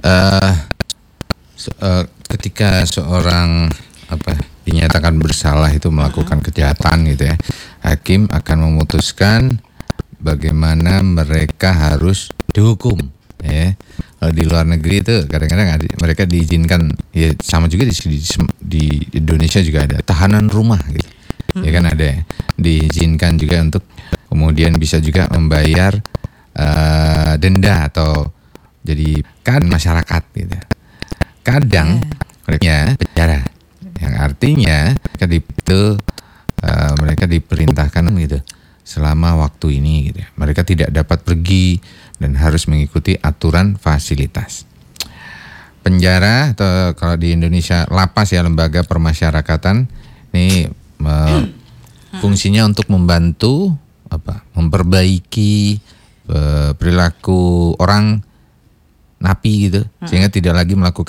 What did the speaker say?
Eh, ketika seorang dinyatakan bersalah itu melakukan kejahatan gitu ya, hakim akan memutuskan bagaimana mereka harus dihukum ya. Kalau di luar negeri itu kadang-kadang mereka diizinkan, ya sama juga di Indonesia juga ada tahanan rumah gitu. Ya kan ada ya, diizinkan juga untuk kemudian bisa juga membayar denda atau jadi kan masyarakat gitu. Kadang mereka penjara, yang artinya mereka diperintahkan gitu selama waktu ini gitu. Mereka tidak dapat pergi dan harus mengikuti aturan fasilitas. Penjara atau kalau di Indonesia lapas ya, lembaga permasyarakatan ini fungsinya untuk membantu memperbaiki perilaku orang napi gitu, sehingga tidak lagi melakukan